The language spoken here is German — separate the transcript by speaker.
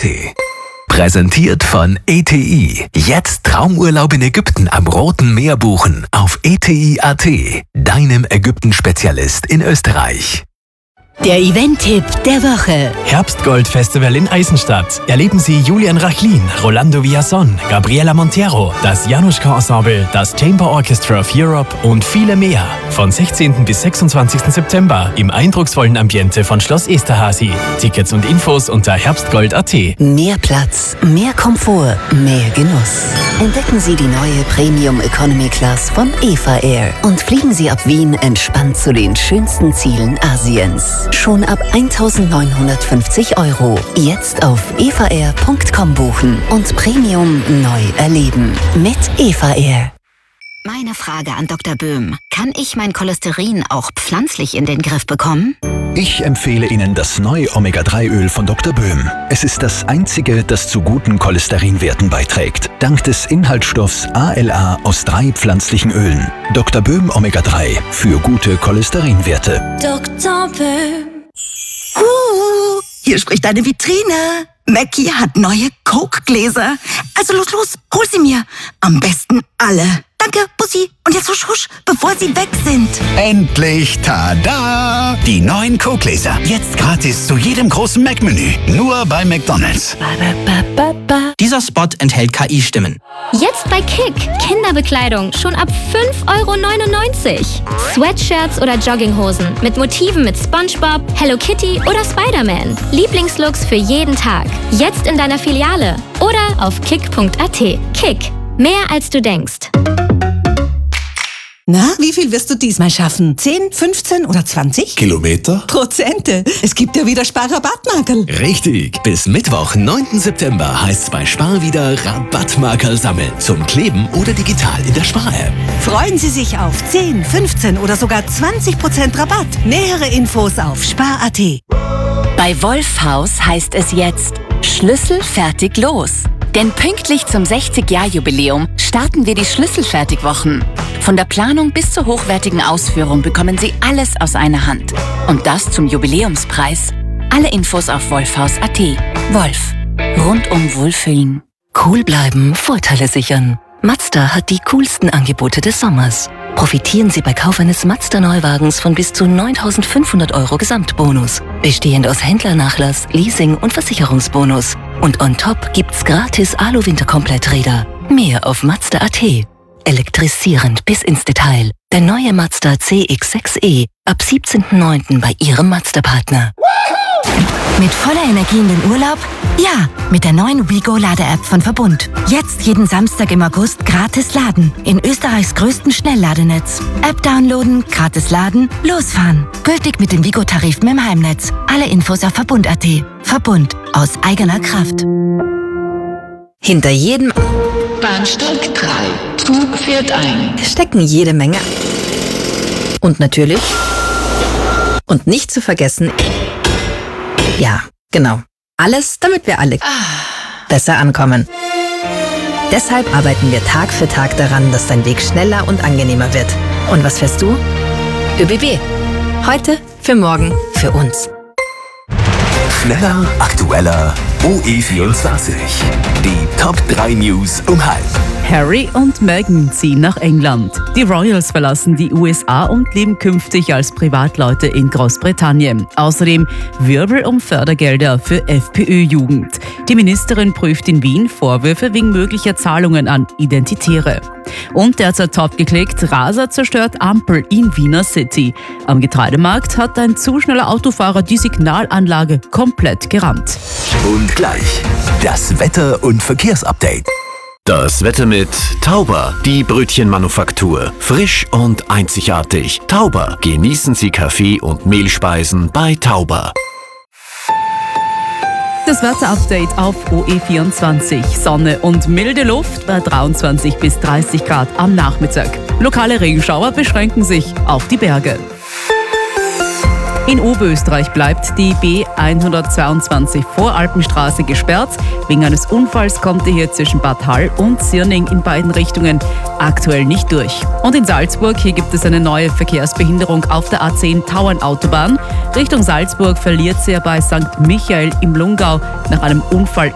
Speaker 1: Präsentiert von ETI. Jetzt Traumurlaub in Ägypten am Roten Meer buchen auf ETI.at, deinem Ägypten-Spezialist in Österreich.
Speaker 2: Der Event-Tipp der Woche.
Speaker 3: Herbstgold-Festival in Eisenstadt. Erleben Sie Julian Rachlin, Rolando Villazón, Gabriela Montero, das Januszka-Ensemble, das Chamber Orchestra of Europe und viele mehr. Von 16. bis 26. September im eindrucksvollen Ambiente von Schloss Esterházy. Tickets und Infos unter herbstgold.at.
Speaker 2: Mehr Platz, mehr Komfort, mehr Genuss. Entdecken Sie die neue Premium Economy Class von Eva Air und fliegen Sie ab Wien entspannt zu den schönsten Zielen Asiens. Schon ab 1.950 €. Jetzt auf evaair.com buchen und Premium neu erleben. Mit Eva Air.
Speaker 4: Meine Frage an Dr. Böhm. Kann ich mein Cholesterin auch pflanzlich in den Griff bekommen?
Speaker 1: Ich empfehle Ihnen das neue Omega-3-Öl von Dr. Böhm. Es ist das einzige, das zu guten Cholesterinwerten beiträgt. Dank des Inhaltsstoffs ALA aus 3 pflanzlichen Ölen. Dr. Böhm Omega-3 für gute Cholesterinwerte.
Speaker 5: Dr. Böhm. Hier spricht eine Vitrine. Mackie hat neue Coke-Gläser. Also los, hol sie mir. Am besten alle. Danke, Bussi. Und jetzt husch, husch, bevor sie weg sind.
Speaker 6: Endlich, tada! Die neuen Coke-Gläser. Jetzt gratis zu jedem großen Mac-Menü. Nur bei McDonald's.
Speaker 7: Dieser Spot enthält KI-Stimmen.
Speaker 8: Jetzt bei Kick. Kinderbekleidung schon ab 5,99 €. Sweatshirts oder Jogginghosen mit Motiven mit SpongeBob, Hello Kitty oder Spider-Man. Lieblingslooks für jeden Tag. Jetzt in deiner Filiale oder auf kick.at. Kick. Mehr als du denkst.
Speaker 9: Na, wie viel wirst du diesmal schaffen? 10, 15 oder 20?
Speaker 10: Kilometer?
Speaker 9: Prozente. Es gibt ja wieder Spar-Rabattmarkerl.
Speaker 10: Richtig. Bis Mittwoch, 9. September heißt's bei Spar wieder Rabattmarkerl sammeln. Zum Kleben oder digital in der Spar-App.
Speaker 9: Freuen Sie sich auf 10, 15 oder sogar 20% Rabatt. Nähere Infos auf spar.at.
Speaker 2: Bei Wolfhaus heißt es jetzt Schlüssel fertig los. Denn pünktlich zum 60-Jahr-Jubiläum starten wir die Schlüsselfertigwochen. Von der Planung bis zur hochwertigen Ausführung bekommen Sie alles aus einer Hand. Und das zum Jubiläumspreis. Alle Infos auf wolfhaus.at. Wolf. Rundum Wohlfühlen. Cool bleiben, Vorteile sichern. Mazda hat die coolsten Angebote des Sommers. Profitieren Sie bei Kauf eines Mazda-Neuwagens von bis zu 9.500 € Gesamtbonus. Bestehend aus Händlernachlass, Leasing und Versicherungsbonus. Und on top gibt's gratis Alu-Winterkompletträder. Mehr auf Mazda.at. Elektrisierend bis ins Detail. Der neue Mazda CX-6e ab 17.09. bei Ihrem Mazda-Partner.
Speaker 4: Mit voller Energie in den Urlaub? Ja, mit der neuen WeGo-Lade-App von Verbund. Jetzt jeden Samstag im August gratis laden. In Österreichs größten Schnellladenetz. App downloaden, gratis laden, losfahren. Gültig mit den WeGo-Tarifen im Heimnetz. Alle Infos auf Verbund.at. Verbund. Aus eigener Kraft.
Speaker 2: Hinter jedem
Speaker 11: Bahnsteig 3. Zug fährt ein.
Speaker 2: stecken jede Menge. Und natürlich. Und nicht zu vergessen. Ja, genau. Alles, damit wir alle besser ankommen. Deshalb arbeiten wir Tag für Tag daran, dass dein Weg schneller und angenehmer wird. Und was fährst du? ÖBB. Heute, für morgen, für uns.
Speaker 1: Schneller, aktueller, OE24. Die Top 3 News um halb.
Speaker 12: Harry und Meghan ziehen nach England. Die Royals verlassen die USA und leben künftig als Privatleute in Großbritannien. Außerdem Wirbel um Fördergelder für FPÖ-Jugend. Die Ministerin prüft in Wien Vorwürfe wegen möglicher Zahlungen an Identitäre. Und derzeit top geklickt, Raser zerstört Ampel in Wiener City. Am Getreidemarkt hat ein zu schneller Autofahrer die Signalanlage komplett gerammt.
Speaker 1: Und gleich das Wetter- und Verkehrsupdate.
Speaker 10: Das Wetter mit Tauber, die Brötchenmanufaktur. Frisch und einzigartig. Tauber. Genießen Sie Kaffee und Mehlspeisen bei Tauber.
Speaker 12: Das Wetterupdate auf OE24. Sonne und milde Luft bei 23 bis 30 Grad am Nachmittag. Lokale Regenschauer beschränken sich auf die Berge. In Oberösterreich bleibt die B122 Voralpenstraße gesperrt. Wegen eines Unfalls kommt ihr hier zwischen Bad Hall und Zirning in beiden Richtungen aktuell nicht durch. Und in Salzburg, hier gibt es eine neue Verkehrsbehinderung auf der A10 Tauernautobahn. Richtung Salzburg verliert sie bei St. Michael im Lungau nach einem Unfall